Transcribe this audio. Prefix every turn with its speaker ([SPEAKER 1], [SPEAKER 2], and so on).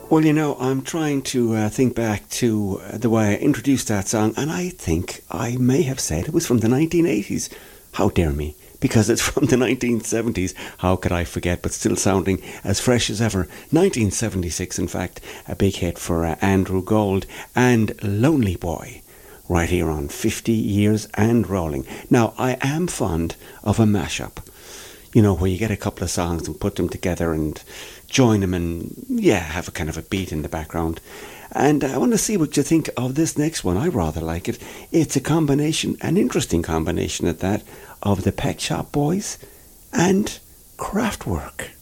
[SPEAKER 1] Well, I'm trying to think back to the way I introduced that song, and I think I may have said it was from the 1980s. How dare me? Because it's from the 1970s. How could I forget, but still sounding as fresh as ever. 1976, in fact, a big hit for Andrew Gold and Lonely Boy. Right here on 50 Years and Rolling. Now, I am fond of a mashup. Where you get a couple of songs and put them together and join them and, have a kind of a beat in the background. And I want to see what you think of this next one. I rather like it. It's a combination, an interesting combination at that, of the Pet Shop Boys and Kraftwerk.